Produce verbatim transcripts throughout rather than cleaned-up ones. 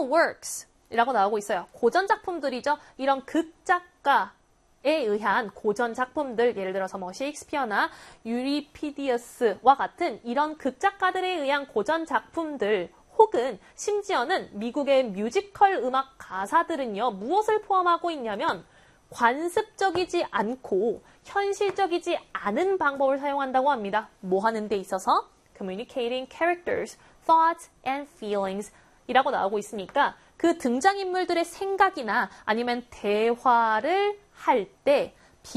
works 이라고 나오고 있어요. 고전 작품들이죠. 이런 극작가에 의한 고전 작품들, 예를 들어서 뭐 셰익스피어나 유리피디어스와 같은 이런 극작가들에 의한 고전 작품들, 혹은 심지어는 미국의 뮤지컬 음악 가사들은요, 무엇을 포함하고 있냐면 관습적이지 않고 현실적이지 않은 방법을 사용한다고 합니다. 뭐 하는 데 있어서? Communicating characters, thoughts, and feelings 이라고 나오고 있으니까 그 등장인물들의 생각이나 아니면 대화를 할 때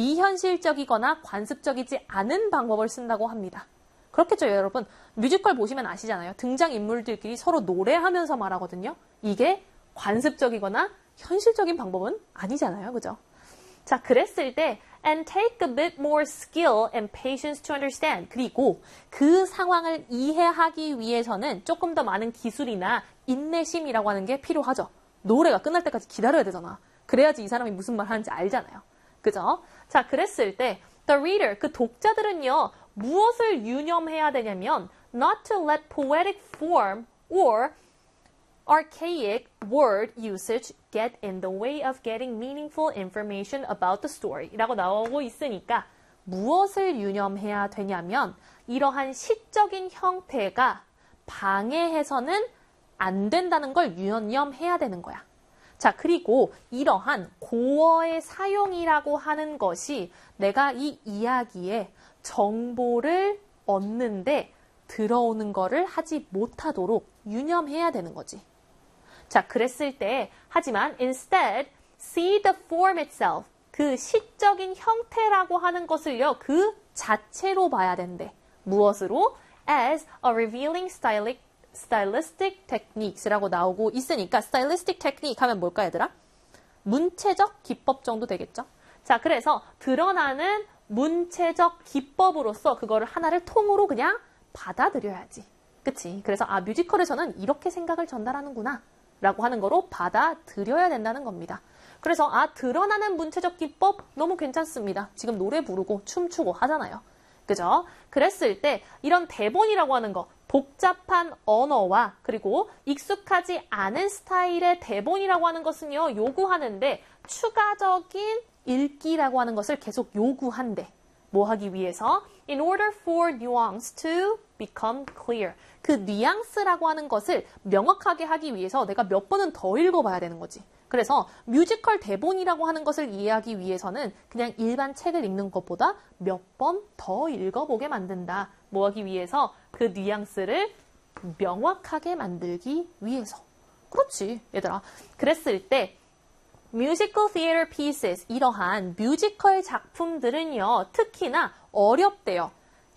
비현실적이거나 관습적이지 않은 방법을 쓴다고 합니다. 그렇겠죠, 여러분? 뮤지컬 보시면 아시잖아요. 등장인물들끼리 서로 노래하면서 말하거든요. 이게 관습적이거나 현실적인 방법은 아니잖아요. 그죠? 자, 그랬을 때 and take a bit more skill and patience to understand. 그리고 그 상황을 이해하기 위해서는 조금 더 많은 기술이나 인내심이라고 하는 게 필요하죠. 노래가 끝날 때까지 기다려야 되잖아. 그래야지 이 사람이 무슨 말 하는지 알잖아요. 그죠? 자, 그랬을 때 the reader, 그 독자들은요, 무엇을 유념해야 되냐면 not to let poetic form or archaic word usage get in the way of getting meaningful information about the story 라고 나오고 있으니까 무엇을 유념해야 되냐면 이러한 시적인 형태가 방해해서는 안 된다는 걸 유념해야 되는 거야. 자, 그리고 이러한 고어의 사용이라고 하는 것이 내가 이 이야기에 정보를 얻는데 들어오는 거를 하지 못하도록 유념해야 되는 거지. 자, 그랬을 때 하지만 instead see the form itself, 그 시적인 형태라고 하는 것을요, 그 자체로 봐야 된대. 무엇으로? as a revealing stylistic, stylistic techniques라고 나오고 있으니까 stylistic technique 하면 뭘까, 얘들아? 문체적 기법 정도 되겠죠? 자, 그래서 드러나는 문체적 기법으로서 그거를 하나를 통으로 그냥 받아들여야지. 그치? 그래서 아, 뮤지컬에서는 이렇게 생각을 전달하는구나 라고 하는 거로 받아들여야 된다는 겁니다. 그래서 아, 드러나는 문체적 기법 너무 괜찮습니다. 지금 노래 부르고 춤추고 하잖아요. 그죠? 그랬을 때 이런 대본이라고 하는 거, 복잡한 언어와 그리고 익숙하지 않은 스타일의 대본이라고 하는 것은요, 요구하는데 추가적인 읽기라고 하는 것을 계속 요구한대. 뭐 하기 위해서? In order for nuance to become clear. 그 뉘앙스라고 하는 것을 명확하게 하기 위해서 내가 몇 번은 더 읽어봐야 되는 거지. 그래서 뮤지컬 대본이라고 하는 것을 이해하기 위해서는 그냥 일반 책을 읽는 것보다 몇 번 더 읽어보게 만든다. 뭐 하기 위해서? 그 뉘앙스를 명확하게 만들기 위해서. 그렇지, 얘들아. 그랬을 때 musical theater pieces, 이러한 뮤지컬 작품들은요, 특히나 어렵대요.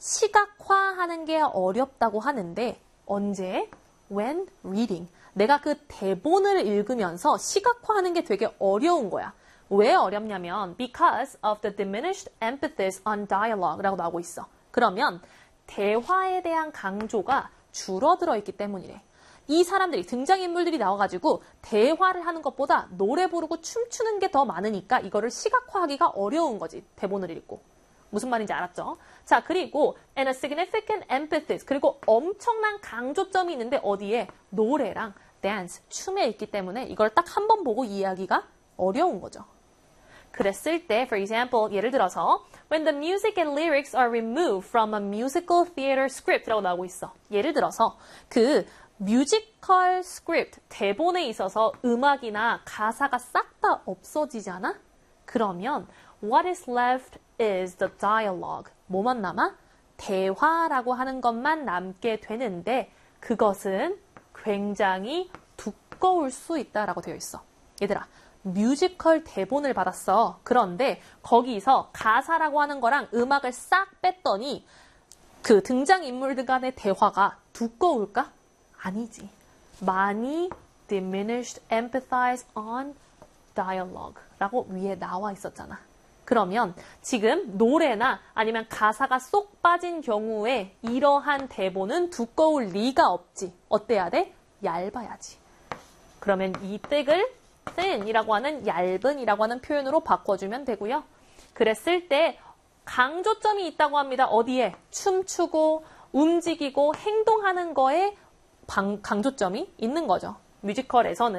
시각화하는 게 어렵다고 하는데 언제? When reading. 내가 그 대본을 읽으면서 시각화하는 게 되게 어려운 거야. 왜 어렵냐면 because of the diminished emphasis on dialogue라고 나오고 있어. 그러면 대화에 대한 강조가 줄어들어 있기 때문이래. 이 사람들이, 등장인물들이 나와가지고 대화를 하는 것보다 노래 부르고 춤추는 게 더 많으니까 이거를 시각화하기가 어려운 거지. 대본을 읽고. 무슨 말인지 알았죠? 자, 그리고 and a significant emphasis, 그리고 엄청난 강조점이 있는데 어디에? 노래랑 dance, 춤에 있기 때문에 이걸 딱 한 번 보고 이해하기가 어려운 거죠. 그랬을 때, for example, 예를 들어서 when the music and lyrics are removed from a musical theater script라고 나오고 있어. 예를 들어서 그 뮤지컬 스크립트, 대본에 있어서 음악이나 가사가 싹 다 없어지잖아? 그러면 what is left is the dialogue. 뭐만 남아? 대화라고 하는 것만 남게 되는데 그것은 굉장히 두꺼울 수 있다라고 되어 있어. 얘들아, 뮤지컬 대본을 받았어. 그런데 거기서 가사라고 하는 거랑 음악을 싹 뺐더니 그 등장인물들 간의 대화가 두꺼울까? 아니지. 많이 diminished empathize on dialogue 라고 위에 나와 있었잖아. 그러면 지금 노래나 아니면 가사가 쏙 빠진 경우에 이러한 대본은 두꺼울 리가 없지. 어때야 돼? 얇아야지. 그러면 이 땡을 thin이라고 하는 얇은이라고 하는 표현으로 바꿔주면 되고요. 그랬을 때 강조점이 있다고 합니다. 어디에? 춤추고 움직이고 행동하는 거에 방, 강조점이 있는 거죠. 뮤지컬에서는.